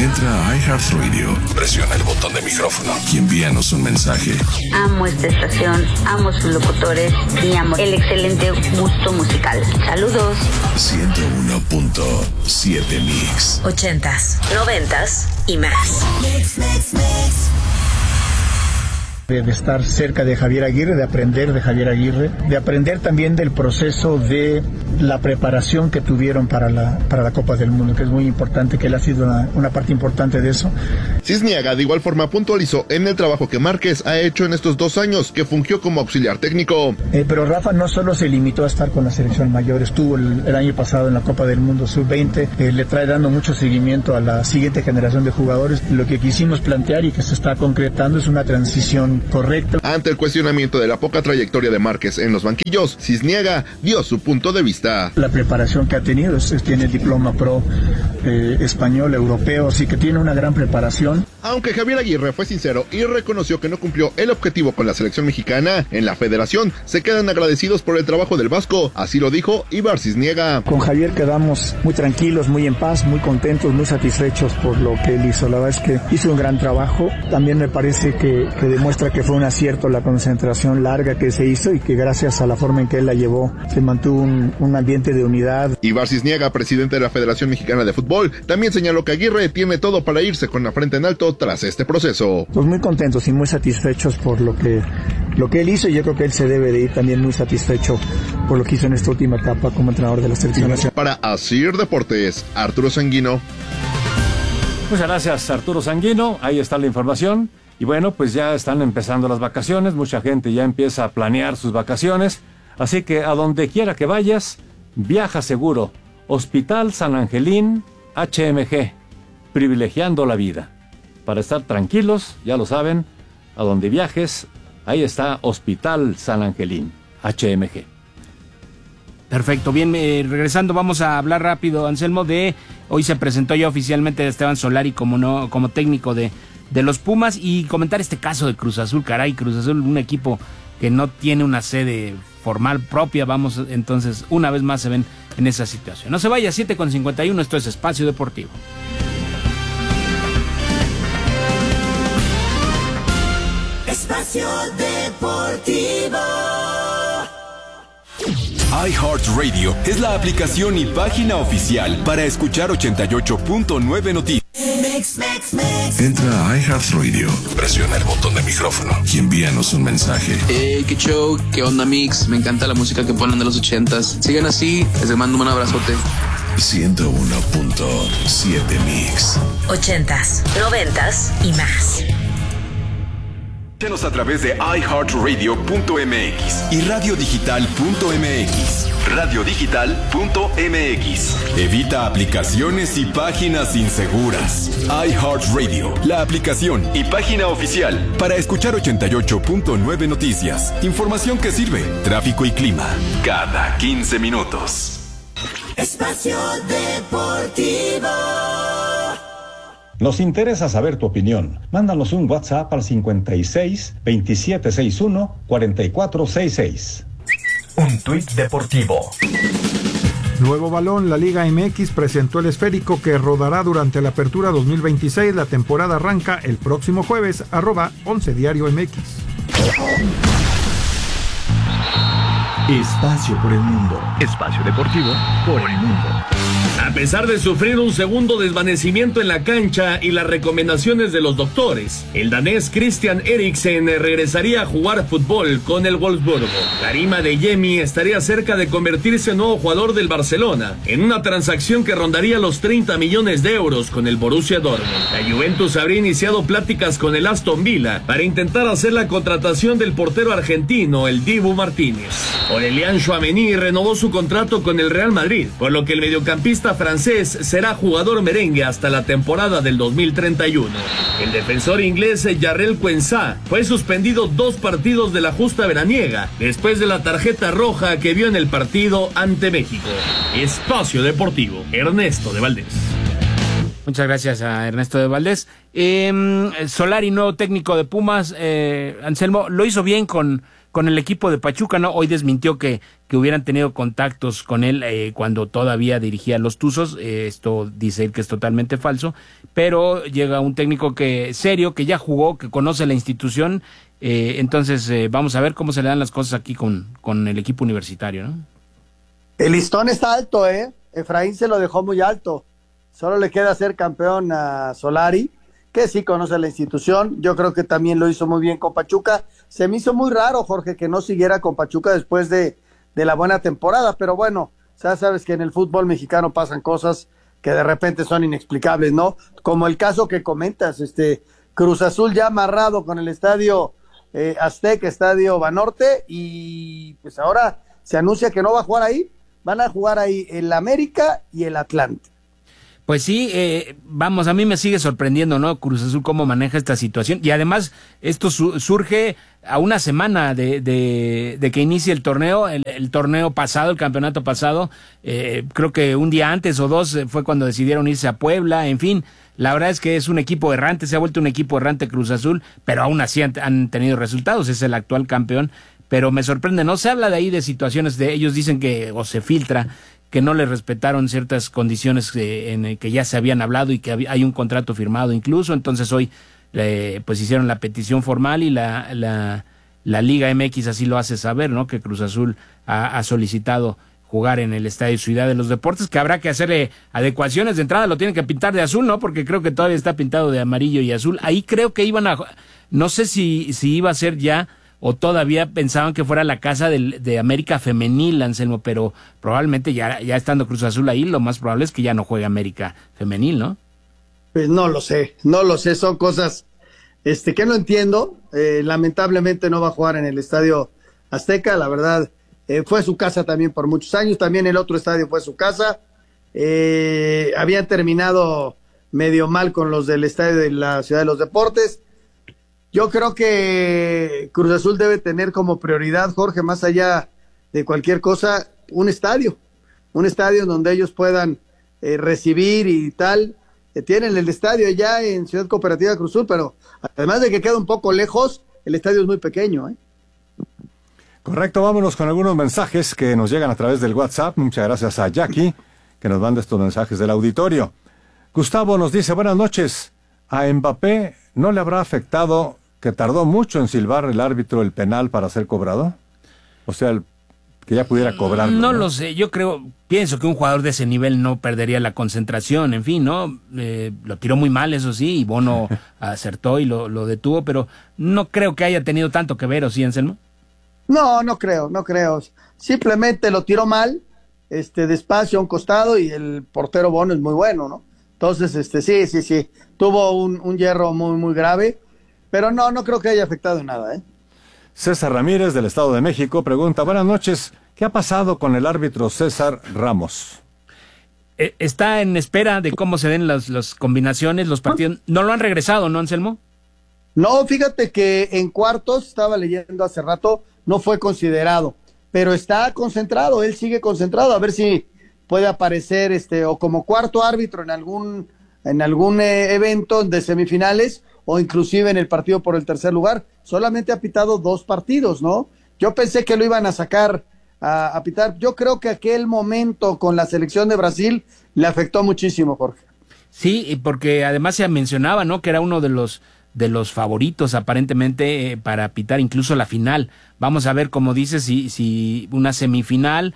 Entra a iHeartRadio, presiona el botón de micrófono y envíanos un mensaje. Amo esta estación, amo sus locutores y amo el excelente gusto musical. Saludos. 101.7 Mix. 80s, 90s y más. De estar cerca de Javier Aguirre, de aprender de Javier Aguirre, de aprender también del proceso de la preparación que tuvieron para la Copa del Mundo, que es muy importante, que él ha sido una parte importante de eso. Cisniega de igual forma puntualizó en el trabajo que Márquez ha hecho en estos 2 años que fungió como auxiliar técnico. Pero Rafa no solo se limitó a estar con la selección mayor, estuvo el año pasado en la Copa del Mundo Sub-20, le trae dando mucho seguimiento a la siguiente generación de jugadores. Lo que quisimos plantear y que se está concretando es una transición correcta. Ante el cuestionamiento de la poca trayectoria de Márquez en los banquillos, Cisniega dio su punto de vista. La preparación que ha tenido, tiene el diploma pro español, europeo, así que tiene una gran preparación. Aunque Javier Aguirre fue sincero y reconoció que no cumplió el objetivo con la selección mexicana, en la federación se quedan agradecidos por el trabajo del vasco, así lo dijo Ibar Cisniega. Con Javier quedamos muy tranquilos, muy en paz, muy contentos, muy satisfechos por lo que él hizo. La verdad es que hizo un gran trabajo. También me parece que demuestra que fue un acierto la concentración larga que se hizo y que gracias a la forma en que él la llevó se mantuvo un ambiente de unidad. Ibar Cisniega, presidente de la Federación Mexicana de Fútbol, también señaló que Aguirre tiene todo para irse con la frente en alto tras este proceso. Pues muy contentos y muy satisfechos por lo que él hizo, y yo creo que él se debe de ir también muy satisfecho por lo que hizo en esta última etapa como entrenador de la selección nacional. Para Asir Deportes, Arturo Sanguino. Muchas gracias, Arturo Sanguino. Ahí está la información. Y bueno, pues ya están empezando las vacaciones, mucha gente ya empieza a planear sus vacaciones, así que a donde quiera que vayas, viaja seguro. Hospital San Angelín, HMG, privilegiando la vida. Para estar tranquilos, ya lo saben, a donde viajes, ahí está Hospital San Angelín, HMG. Perfecto, bien, regresando vamos a hablar rápido, Anselmo, hoy se presentó ya oficialmente Esteban Solari como técnico de los Pumas, y comentar este caso de Cruz Azul. Caray, Cruz Azul, un equipo que no tiene una sede formal propia, vamos, entonces una vez más se ven en esa situación. No se vaya, 7:51, esto es Espacio Deportivo. Espacio Deportivo. iHeartRadio es la aplicación y página oficial para escuchar 88.9 Noticias. Entra a iHeartRadio, presiona el botón de micrófono y envíanos un mensaje. Qué show, qué onda mix, me encanta la música que ponen de los 80s. Sigan así, les mando un abrazote. 101.7 Mix. 80s, 90s y más. Escúchanos a través de iHeartRadio.mx y radiodigital.mx. Radiodigital.mx. Evita aplicaciones y páginas inseguras. iHeartRadio, la aplicación y página oficial para escuchar 88.9 Noticias. Información que sirve, tráfico y clima, cada 15 minutos. Espacio Deportivo. Nos interesa saber tu opinión. Mándanos un WhatsApp al 56 2761 4466. Un tuit deportivo. Nuevo balón, la Liga MX presentó el esférico que rodará durante la apertura 2026. La temporada arranca el próximo jueves, @11 Diario MX. Espacio por el mundo. Espacio deportivo por el mundo. A pesar de sufrir un segundo desvanecimiento en la cancha y las recomendaciones de los doctores, el danés Christian Eriksen regresaría a jugar fútbol con el Wolfsburgo. Karim Adeyemi estaría cerca de convertirse en nuevo jugador del Barcelona, en una transacción que rondaría los 30 millones de euros con el Borussia Dortmund. La Juventus habría iniciado pláticas con el Aston Villa para intentar hacer la contratación del portero argentino, el Dibu Martínez. Aurélien Tchouaméni renovó su contrato con el Real Madrid, por lo que el mediocampista francés será jugador merengue hasta la temporada del 2031. El defensor inglés Jarrell Quansah fue suspendido 2 partidos de la justa veraniega después de la tarjeta roja que vio en el partido ante México. Espacio Deportivo, Ernesto de Valdés. Muchas gracias a Ernesto de Valdés. Solari, nuevo técnico de Pumas, Anselmo, lo hizo bien con con el equipo de Pachuca, ¿no? Hoy desmintió que hubieran tenido contactos con él cuando todavía dirigía a los Tuzos. Esto dice él que es totalmente falso, pero llega un técnico serio, que ya jugó, que conoce la institución. Entonces vamos a ver cómo se le dan las cosas aquí con el equipo universitario, ¿no? El listón está alto, Efraín se lo dejó muy alto. Solo le queda ser campeón a Solari, que sí conoce la institución. Yo creo que también lo hizo muy bien con Pachuca. Se me hizo muy raro, Jorge, que no siguiera con Pachuca después de la buena temporada, pero bueno, ya sabes que en el fútbol mexicano pasan cosas que de repente son inexplicables, ¿no? Como el caso que comentas, Cruz Azul ya amarrado con el estadio Azteca, estadio Banorte, y pues ahora se anuncia que no va a jugar ahí. Van a jugar ahí el América y el Atlante. Pues sí, a mí me sigue sorprendiendo, ¿no? Cruz Azul cómo maneja esta situación, y además esto surge a una semana de que inicie el torneo, el torneo pasado, el campeonato pasado. Creo que un día antes o dos fue cuando decidieron irse a Puebla. En fin, la verdad es que es un equipo errante, se ha vuelto un equipo errante Cruz Azul, pero aún así han tenido resultados, es el actual campeón. Pero me sorprende, no se habla de ahí de situaciones de ellos, dicen o se filtra que no le respetaron ciertas condiciones que ya se habían hablado y que hay un contrato firmado incluso. Entonces hoy pues hicieron la petición formal y la Liga MX así lo hace saber, ¿no? Que Cruz Azul ha solicitado jugar en el Estadio Ciudad de los Deportes, que habrá que hacerle adecuaciones. De entrada lo tienen que pintar de azul, ¿no? Porque creo que todavía está pintado de amarillo y azul. Ahí creo que no sé si iba a ser ya, o todavía pensaban que fuera la casa de América Femenil, Anselmo, pero probablemente ya estando Cruz Azul ahí, lo más probable es que ya no juegue América Femenil, ¿no? Pues no lo sé, son cosas que no entiendo. Lamentablemente no va a jugar en el Estadio Azteca, la verdad, fue su casa también por muchos años, también el otro estadio fue su casa. Habían terminado medio mal con los del Estadio de la Ciudad de los Deportes. Yo creo que Cruz Azul debe tener como prioridad, Jorge, más allá de cualquier cosa, un estadio donde ellos puedan recibir y tal. Tienen el estadio ya en Ciudad Cooperativa Cruz Azul, pero además de que queda un poco lejos, el estadio es muy pequeño, Correcto, vámonos con algunos mensajes que nos llegan a través del WhatsApp. Muchas gracias a Jackie, que nos manda estos mensajes del auditorio. Gustavo nos dice, buenas noches. A Mbappé ¿no le habrá afectado que tardó mucho en silbar el árbitro el penal para ser cobrado? O sea, que ya pudiera cobrarlo. No lo sé, pienso que un jugador de ese nivel no perdería la concentración, en fin, ¿no? Lo tiró muy mal, eso sí, y Bono acertó y lo detuvo, pero no creo que haya tenido tanto que ver, ¿o sí, Anselmo? No creo. Simplemente lo tiró mal, despacio a un costado, y el portero Bono es muy bueno, ¿no? Entonces, sí, tuvo un hierro muy, muy grave, pero no creo que haya afectado en nada, César Ramírez, del Estado de México, pregunta, buenas noches, ¿qué ha pasado con el árbitro César Ramos? Está en espera de cómo se den las combinaciones, los partidos. ¿No lo han regresado, no, Anselmo? No, fíjate que en cuartos, estaba leyendo hace rato, no fue considerado, pero está concentrado, él sigue concentrado, a ver si puede aparecer o como cuarto árbitro en algún evento de semifinales, o inclusive en el partido por el tercer lugar. Solamente ha pitado 2 partidos, ¿no? Yo pensé que lo iban a sacar a pitar. Yo creo que aquel momento con la selección de Brasil le afectó muchísimo, Jorge. Sí, porque además se mencionaba, ¿no?, que era uno de los favoritos aparentemente para pitar incluso la final. Vamos a ver, como dices, si una semifinal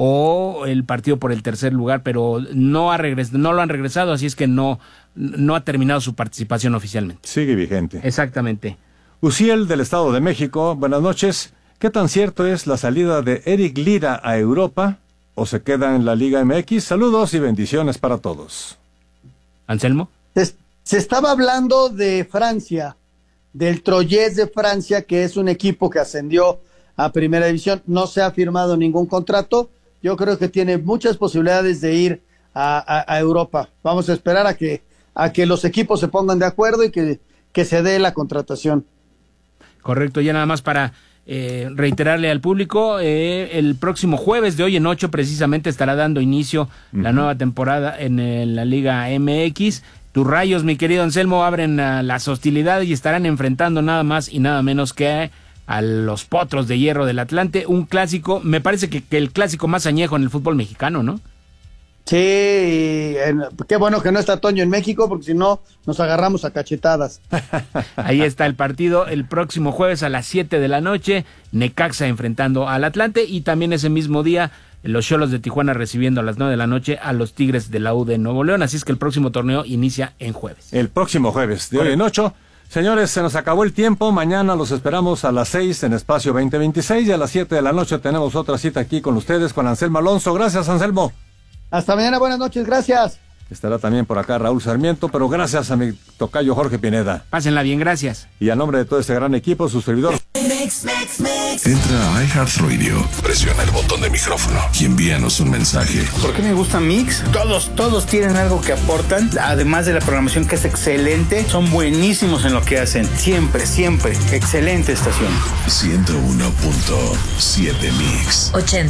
o el partido por el tercer lugar, pero no lo han regresado, así es que no ha terminado su participación oficialmente. Sigue vigente. Exactamente. Uciel, del Estado de México, buenas noches. ¿Qué tan cierto es la salida de Eric Lira a Europa o se queda en la Liga MX? Saludos y bendiciones para todos. Anselmo. Se estaba hablando de Francia, del Troyes de Francia, que es un equipo que ascendió a Primera División. No se ha firmado ningún contrato. Yo creo que tiene muchas posibilidades de ir a Europa. Vamos a esperar a que los equipos se pongan de acuerdo y que se dé la contratación. Correcto, ya nada más para reiterarle al público, el próximo jueves de hoy en 8 precisamente estará dando inicio la nueva temporada en la Liga MX. Tus Rayos, mi querido Anselmo, abren las hostilidades y estarán enfrentando nada más y nada menos que a los Potros de Hierro del Atlante, un clásico, me parece que el clásico más añejo en el fútbol mexicano, ¿no? Sí, qué bueno que no está Toño en México, porque si no, nos agarramos a cachetadas. Ahí está el partido, el próximo jueves a las 7 de la noche, Necaxa enfrentando al Atlante, y también ese mismo día, los Xolos de Tijuana recibiendo a las 9 de la noche a los Tigres de la U de Nuevo León, así es que el próximo torneo inicia en jueves. El próximo jueves, de hoy en 8. Señores, se nos acabó el tiempo, mañana los esperamos a las 6 en Espacio 2026 y a las 7 de la noche tenemos otra cita aquí con ustedes, con Anselmo Alonso. Gracias, Anselmo. Hasta mañana, buenas noches, gracias. Estará también por acá Raúl Sarmiento, pero gracias a mi tocayo Jorge Pineda. Pásenla bien, gracias. Y a nombre de todo este gran equipo, su servidor. Entra a iHeartRadio, presiona el botón de micrófono y envíanos un mensaje. ¿Por qué me gusta Mix? Todos tienen algo que aportan, además de la programación que es excelente, son buenísimos en lo que hacen, siempre, excelente estación. 101.7 Mix. 80.